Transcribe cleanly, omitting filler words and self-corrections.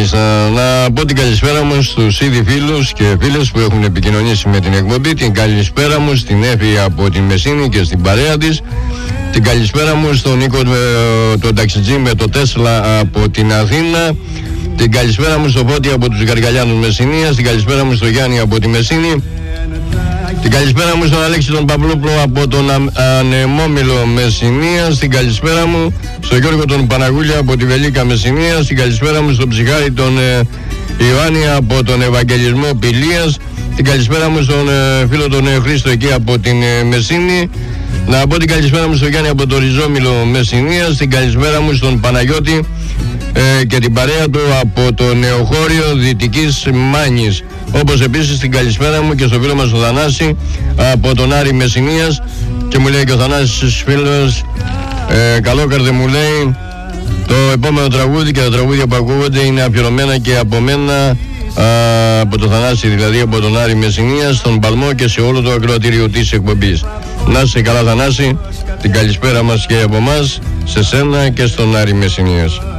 Μάλιστα, να πω την καλησπέρα μου στους ήδη φίλους και φίλες που έχουν επικοινωνήσει με την εκπομπή. Την καλησπέρα μου στην Εύη από τη Μεσίνη και στην παρέα της. Την καλησπέρα μου στον Νίκο τον ταξιτζή με το Τέσλα από την Αθήνα. Την καλησπέρα μου στο Φώτη από τους Γαργαλιάνους Μεσσηνίας. Την καλησπέρα μου στο Γιάννη από τη Μεσίνη. Την καλησπέρα μου στον Αλέξη τον Παυλόπλο από τον Ανεμόμυλο Μεσσηνίας. Την καλησπέρα μου στον Γιώργο τον Παναγούλια από τη Βελίκα Μεσσηνίας. Την καλησπέρα μου στον Ψυχάρη τον Ιωάννη από τον Ευαγγελισμό Πηλίας. Την καλησπέρα μου στον φίλο τον Χρήστο εκεί από την Μεσσίνη. Να πω την καλησπέρα μου στον Γιάννη από το Ριζόμυλο Μεσσηνίας. Την καλησπέρα μου στον Παναγιώτη και την παρέα του από το Νεοχώριο Δυτικής Μάνης. Όπως επίσης την καλησπέρα μου και στο φίλο μας ο Θανάση από τον Άρη Μεσσηνίας. Και μου λέει και ο Θανάσης φίλος, καλόκαρδε μου λέει, το επόμενο τραγούδι και τα τραγούδια που ακούγονται είναι αφιερωμένα και από μένα, από το Θανάση δηλαδή, από τον Άρη Μεσσηνίας, στον Παλμό και σε όλο το ακροατήριο της εκπομπής. Να είσαι καλά Θανάση, την καλησπέρα μας και από εμάς, σε σένα και στον Άρη Μεσσηνίας.